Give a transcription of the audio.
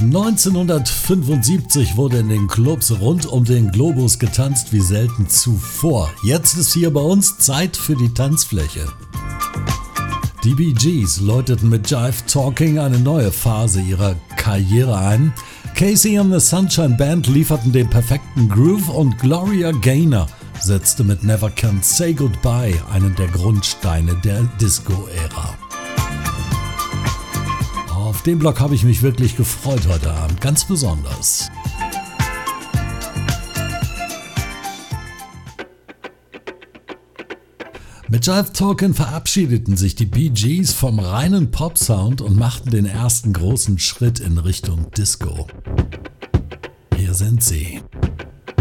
1975 wurde in den Clubs rund um den Globus getanzt wie selten zuvor. Jetzt ist hier bei uns Zeit für die Tanzfläche. Die Bee Gees läuteten mit Jive Talking eine neue Phase ihrer Karriere ein. Casey and the Sunshine Band lieferten den perfekten Groove und Gloria Gaynor setzte mit Never Can Say Goodbye einen der Grundsteine der Disco-Ära. Auf den Block habe ich mich wirklich gefreut heute Abend, ganz besonders. Mit Jive Talkin' verabschiedeten sich die Bee Gees vom reinen Pop-Sound und machten den ersten großen Schritt in Richtung Disco. Hier sind sie.